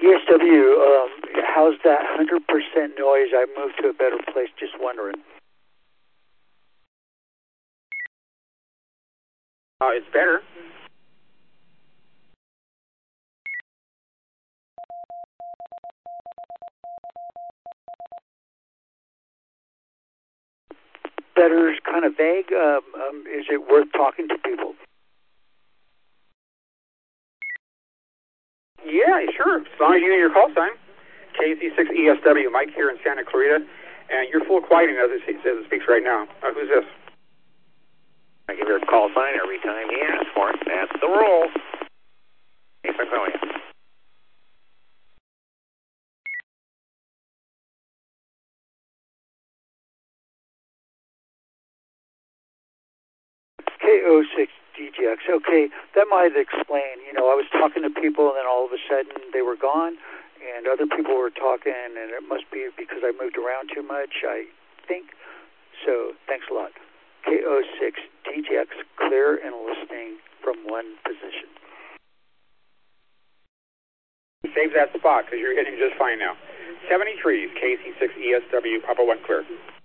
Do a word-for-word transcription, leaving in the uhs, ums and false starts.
E S W, um, how's that one hundred percent noise? I moved to a better place, just wondering. Uh, it's better. Better is kind of vague. Um, um, is it worth talking to people? Yeah, sure. As long as you know your call sign. K C six E S W, Mike here in Santa Clarita, and you're full quieting as it, as it speaks right now. Uh, who's this? I give your call sign every time he asks for it. That's the rule. Hey, Sequoia. K O six D J X. Okay, that might explain. You know, I was talking to people, and then all of a sudden they were gone, and other people were talking, and it must be because I moved around too much, I think. So, thanks a lot. K O six D J X, clear and listening from one position. Save that spot because you're hitting just fine now. seventy-three, K C six E S W, Papa one clear.